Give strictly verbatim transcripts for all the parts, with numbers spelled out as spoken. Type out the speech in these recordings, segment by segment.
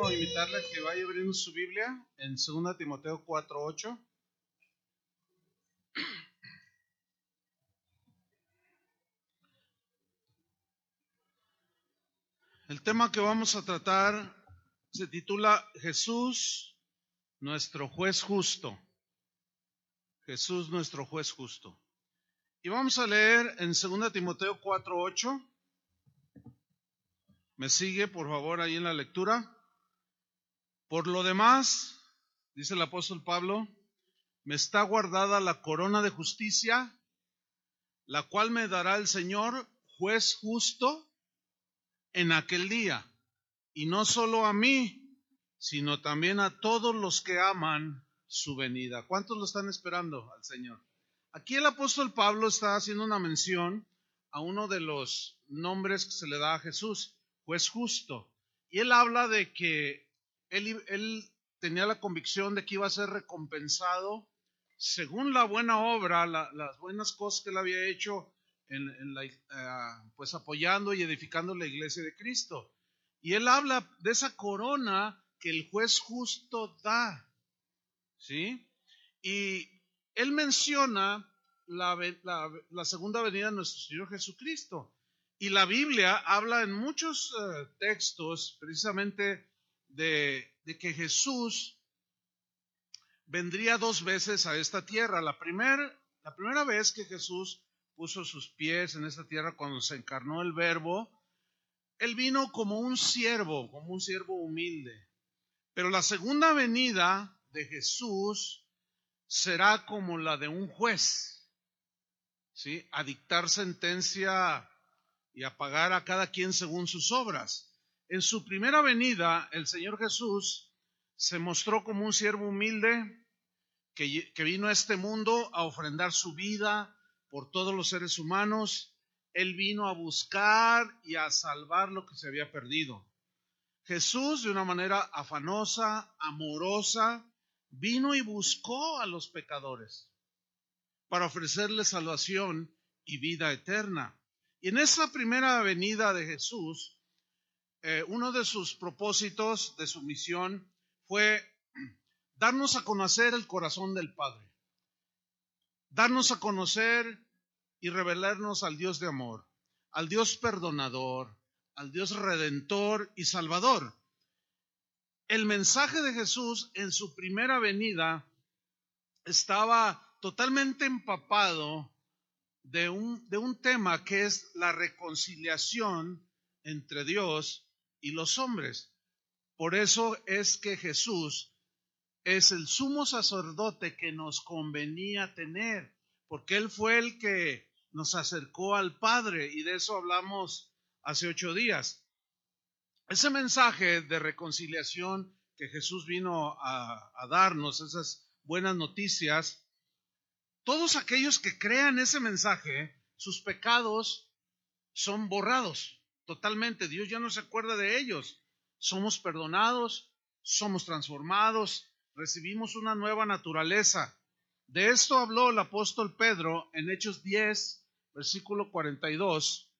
quiero invitarle a que vaya abriendo su Biblia en segunda Timoteo cuatro ocho. El tema que vamos a tratar se titula Jesús, nuestro juez justo. Jesús, nuestro juez justo. Y vamos a leer en segunda Timoteo cuatro ocho. ¿Me sigue, por favor, ahí en la lectura? Por lo demás, dice el apóstol Pablo, me está guardada la corona de justicia, la cual me dará el Señor, juez justo, en aquel día. Y no solo a mí, sino también a todos los que aman su venida. ¿Cuántos lo están esperando al Señor? Aquí el apóstol Pablo está haciendo una mención a uno de los nombres que se le da a Jesús, juez justo. Y él habla de que él, él tenía la convicción de que iba a ser recompensado según la buena obra, la, las buenas cosas que él había hecho, en, en la, uh, pues apoyando y edificando la iglesia de Cristo. Y él habla de esa corona que el juez justo da, ¿sí? Y él menciona la, la, la segunda venida de nuestro Señor Jesucristo. Y la Biblia habla en muchos uh, textos precisamente de, de que Jesús vendría dos veces a esta tierra. La, primer, la primera vez que Jesús puso sus pies en esta tierra, cuando se encarnó el Verbo, él vino como un siervo, como un siervo humilde. Pero la segunda venida de Jesús será como la de un juez, ¿sí? A dictar sentencia y a pagar a cada quien según sus obras. En su primera venida, el Señor Jesús se mostró como un siervo humilde que, que vino a este mundo a ofrendar su vida por todos los seres humanos. Él vino a buscar y a salvar lo que se había perdido. Jesús, de una manera afanosa, amorosa, vino y buscó a los pecadores para ofrecerles salvación y vida eterna. Y en esa primera venida de Jesús, eh, uno de sus propósitos, de su misión, fue darnos a conocer el corazón del Padre, darnos a conocer y revelarnos al Dios de amor, al Dios perdonador, al Dios redentor y salvador. El mensaje de Jesús en su primera venida estaba totalmente empapado de un, de un tema que es la reconciliación entre Dios y los hombres. Por eso es que Jesús es el sumo sacerdote que nos convenía tener, porque Él fue el que nos acercó al Padre, y de eso hablamos hace ocho días. Ese mensaje de reconciliación que Jesús vino a, a darnos, esas buenas noticias, todos aquellos que crean ese mensaje, sus pecados son borrados totalmente. Dios ya no se acuerda de ellos. Somos perdonados, somos transformados, recibimos una nueva naturaleza. De esto habló el apóstol Pedro en Hechos diez, versículo cuarenta y dos.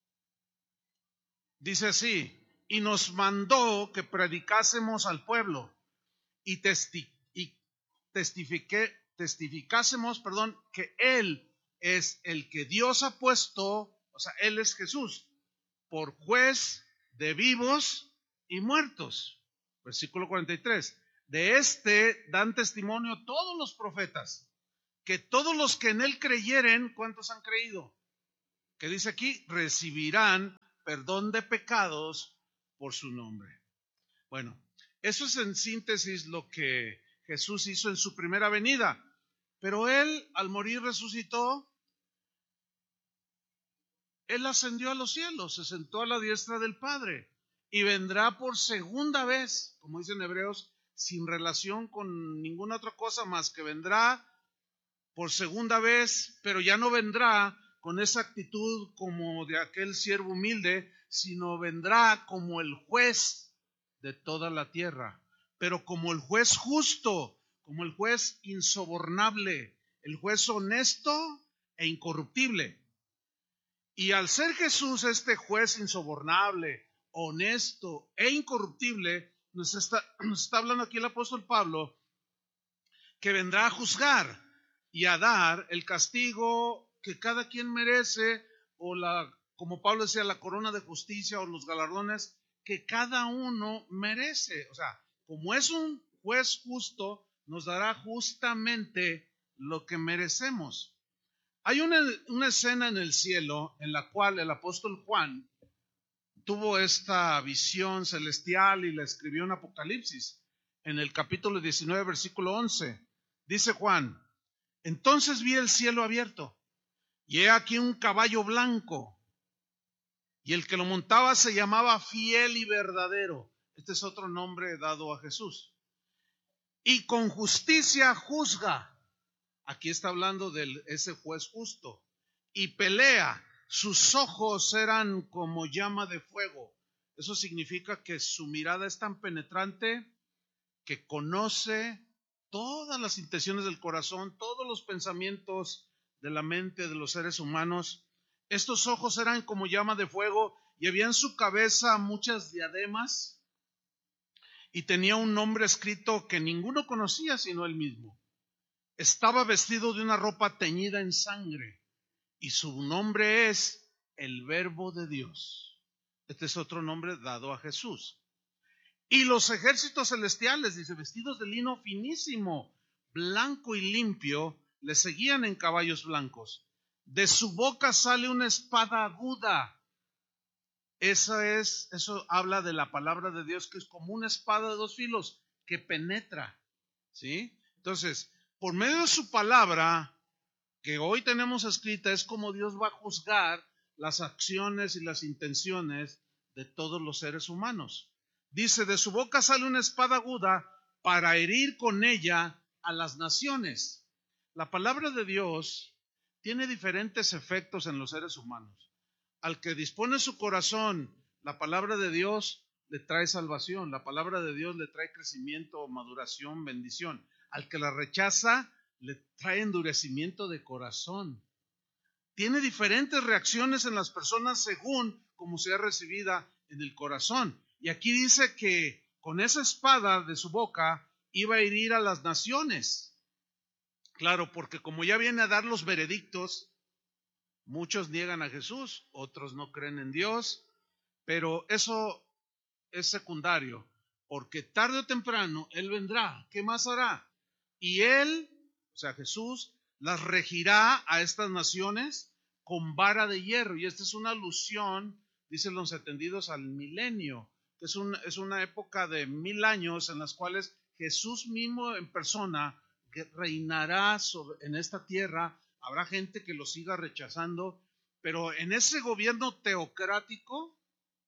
Dice así: y nos mandó que predicásemos al pueblo y, testi- y testifique, testificásemos, perdón, que Él es el que Dios ha puesto, o sea, Él es Jesús, por juez de vivos y muertos. Versículo cuarenta y tres. De este dan testimonio todos los profetas, que todos los que en Él creyeren, ¿cuántos han creído? Que dice aquí, recibirán perdón de pecados por su nombre. Bueno, eso es en síntesis lo que Jesús hizo en su primera venida. Pero Él, al morir, resucitó. Él ascendió a los cielos, se sentó a la diestra del Padre y vendrá por segunda vez, como dicen Hebreos, sin relación con ninguna otra cosa más que vendrá por segunda vez, pero ya no vendrá con esa actitud como de aquel siervo humilde, sino vendrá como el juez de toda la tierra, pero como el juez justo, como el juez insobornable, el juez honesto e incorruptible. Y al ser Jesús este juez insobornable, honesto e incorruptible, nos está, nos está hablando aquí el apóstol Pablo, que vendrá a juzgar y a dar el castigo que cada quien merece, o la, como Pablo decía, la corona de justicia o los galardones que cada uno merece. O sea, como es un juez justo, nos dará justamente lo que merecemos. Hay una, una escena en el cielo en la cual el apóstol Juan tuvo esta visión celestial y la escribió en Apocalipsis, en el capítulo diecinueve, versículo once. Dice Juan: entonces vi el cielo abierto, y he aquí un caballo blanco, y el que lo montaba se llamaba Fiel y Verdadero. Este es otro nombre dado a Jesús. Y con justicia juzga. Aquí está hablando de ese juez justo. Y pelea. Sus ojos eran como llama de fuego. Eso significa que su mirada es tan penetrante que conoce todas las intenciones del corazón, todos los pensamientos de la mente de los seres humanos. Estos ojos eran como llama de fuego y había en su cabeza muchas diademas y tenía un nombre escrito que ninguno conocía sino él mismo. Estaba vestido de una ropa teñida en sangre y su nombre es el Verbo de Dios. Este es otro nombre dado a Jesús. Y los ejércitos celestiales, dice, vestidos de lino finísimo, blanco y limpio, le seguían en caballos blancos. De su boca sale una espada aguda. Esa es, eso habla de la palabra de Dios, que es como una espada de dos filos que penetra, ¿sí? Entonces, por medio de su palabra, que hoy tenemos escrita, es como Dios va a juzgar las acciones y las intenciones de todos los seres humanos. Dice, de su boca sale una espada aguda para herir con ella a las naciones. La palabra de Dios tiene diferentes efectos en los seres humanos. Al que dispone su corazón, la palabra de Dios le trae salvación. La palabra de Dios le trae crecimiento, maduración, bendición. Al que la rechaza, le trae endurecimiento de corazón. Tiene diferentes reacciones en las personas según como sea recibida en el corazón. Y aquí dice que con esa espada de su boca iba a herir a las naciones. Claro, porque como ya viene a dar los veredictos, muchos niegan a Jesús, otros no creen en Dios, pero eso es secundario, porque tarde o temprano Él vendrá. ¿Qué más hará? Y Él, o sea Jesús, las regirá a estas naciones con vara de hierro. Y esta es una alusión, dicen los entendidos, al milenio, que es, un, es una época de mil años en las cuales Jesús mismo en persona reinará sobre, en esta tierra. Habrá gente que lo siga rechazando, pero en ese gobierno teocrático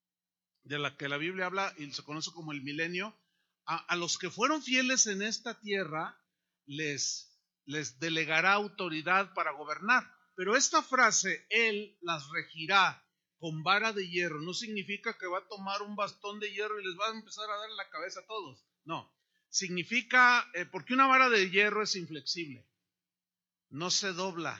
de la que la Biblia habla y se conoce como el milenio, a, a los que fueron fieles en esta tierra les, les delegará autoridad para gobernar. Pero esta frase, Él las regirá con vara de hierro, no significa que va a tomar un bastón de hierro y les va a empezar a dar en la cabeza a todos. No, significa, eh, porque una vara de hierro es inflexible, no se dobla.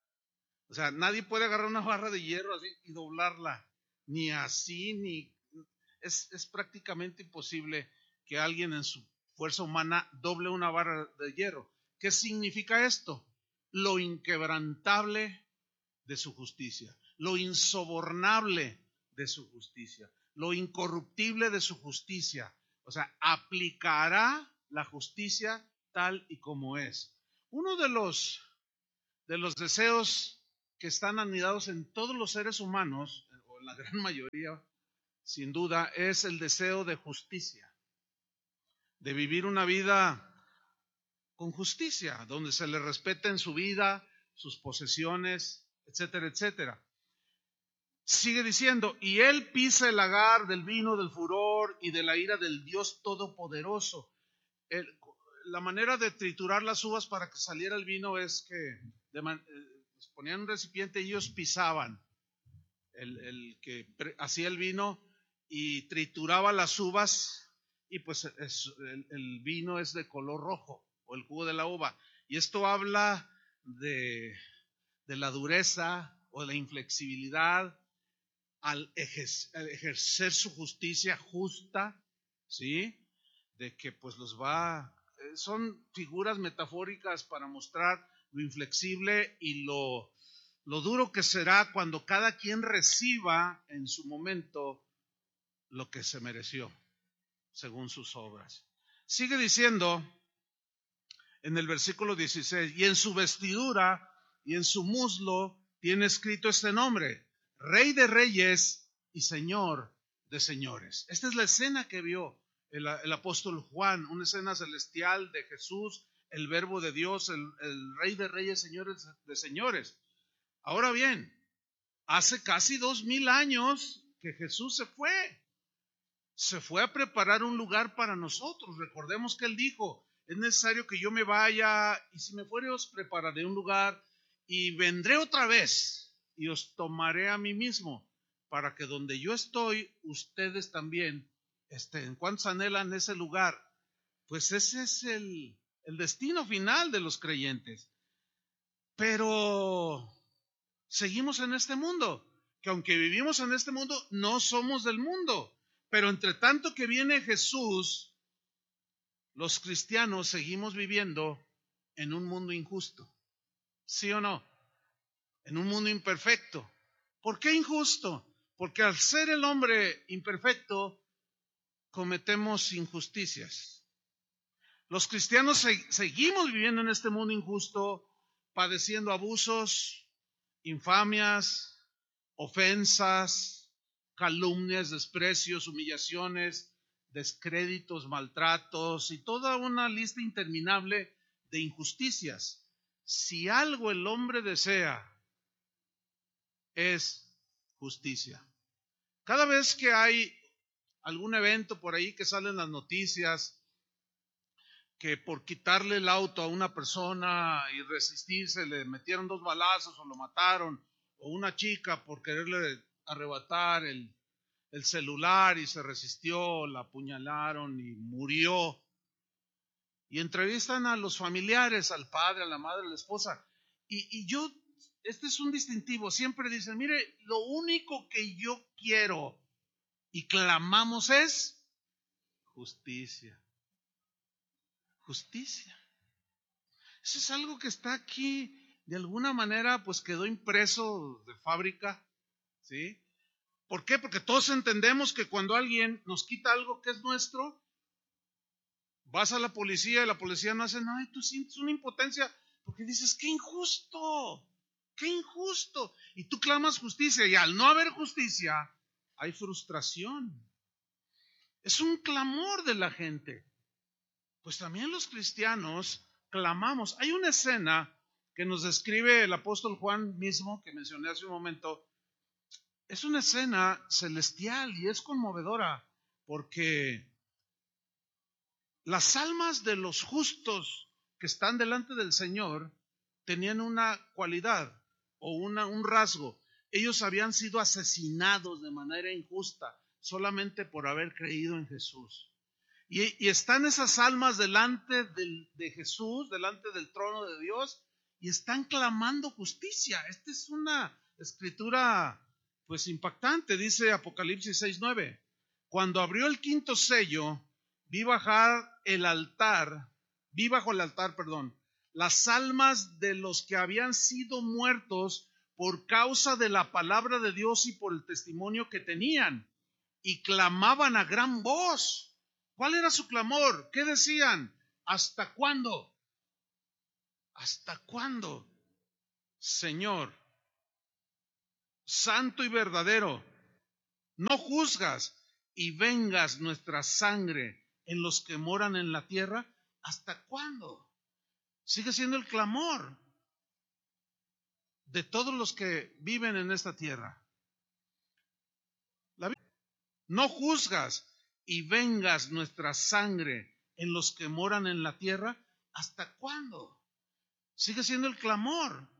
O sea, nadie puede agarrar una barra de hierro así y doblarla, ni así, ni... Es, es prácticamente imposible que alguien en su fuerza humana doble una barra de hierro. ¿Qué significa esto? Lo inquebrantable de su justicia, lo insobornable de su justicia, lo incorruptible de su justicia. O sea, aplicará la justicia tal y como es. Uno de los, de los deseos que están anidados en todos los seres humanos, o en la gran mayoría, sin duda, es el deseo de justicia, de vivir una vida con justicia, donde se le respeten su vida, sus posesiones, etcétera, etcétera. Sigue diciendo, y él pisa el lagar del vino del furor y de la ira del Dios Todopoderoso. El, la manera de triturar las uvas para que saliera el vino es que de man, eh, ponían un recipiente y ellos pisaban. El, el que pre, hacía el vino y trituraba las uvas y pues es, el, el vino es de color rojo o el jugo de la uva. Y esto habla de, de la dureza o de la inflexibilidad al ejercer, al ejercer su justicia justa, ¿sí? de que pues los va, eh, son figuras metafóricas para mostrar lo inflexible y lo, lo duro que será cuando cada quien reciba en su momento lo que se mereció, según sus obras. Sigue diciendo en el versículo dieciséis, y en su vestidura y en su muslo tiene escrito este nombre: Rey de Reyes y Señor de Señores. Esta es la escena que vio el, el apóstol Juan, una escena celestial de Jesús, el Verbo de Dios, el, el Rey de Reyes, Señores de Señores. Ahora bien, hace casi dos mil años que Jesús se fue. Se fue a preparar un lugar para nosotros. Recordemos que Él dijo: es necesario que yo me vaya, y si me fuere os prepararé un lugar, y vendré otra vez y os tomaré a mí mismo, para que donde yo estoy, ustedes también estén. ¿Cuántos anhelan ese lugar? Pues ese es el, el destino final de los creyentes. Pero seguimos en este mundo, que aunque vivimos en este mundo, no somos del mundo. Pero entre tanto que viene Jesús, los cristianos seguimos viviendo en un mundo injusto. ¿Sí o no? En un mundo imperfecto. ¿Por qué injusto? Porque al ser el hombre imperfecto, cometemos injusticias. Los cristianos se- seguimos viviendo en este mundo injusto, padeciendo abusos, infamias, ofensas, calumnias, desprecios, humillaciones, descréditos, maltratos y toda una lista interminable de injusticias. Si algo el hombre desea, es justicia. Cada vez que hay algún evento por ahí que salen las noticias, que por quitarle el auto a una persona y resistirse le metieron dos balazos o lo mataron, o una chica por quererle arrebatar el, el celular y se resistió, la apuñalaron y murió. Y entrevistan a los familiares, al padre, a la madre, a la esposa. Y, y yo, este es un distintivo, siempre dicen: mire, lo único que yo quiero y clamamos es justicia. Justicia. Eso es algo que está aquí, de alguna manera, pues quedó impreso de fábrica, ¿sí? ¿Por qué? Porque todos entendemos que cuando alguien nos quita algo que es nuestro, vas a la policía y la policía no hace nada y tú sientes una impotencia porque dices: ¡qué injusto! ¡Qué injusto! Y tú clamas justicia, y al no haber justicia, hay frustración. Es un clamor de la gente. Pues también los cristianos clamamos. Hay una escena que nos describe el apóstol Juan mismo, que mencioné hace un momento. Es una escena celestial y es conmovedora, porque las almas de los justos que están delante del Señor tenían una cualidad o una, un rasgo. Ellos habían sido asesinados de manera injusta solamente por haber creído en Jesús. Y, y están esas almas delante del, de Jesús, delante del trono de Dios, y están clamando justicia. Esta es una escritura pues impactante. Dice Apocalipsis seis nueve: cuando abrió el quinto sello, vi bajar el altar, vi bajo el altar, perdón, las almas de los que habían sido muertos por causa de la palabra de Dios y por el testimonio que tenían, y clamaban a gran voz. ¿Cuál era su clamor? ¿Qué decían? ¿Hasta cuándo? ¿Hasta cuándo? Señor, santo y verdadero, no juzgas y vengas nuestra sangre en los que moran en la tierra. ¿Hasta cuándo? Sigue siendo el clamor de todos los que viven en esta tierra. La Biblia, no juzgas y vengas nuestra sangre en los que moran en la tierra. ¿Hasta cuándo? Sigue siendo el clamor.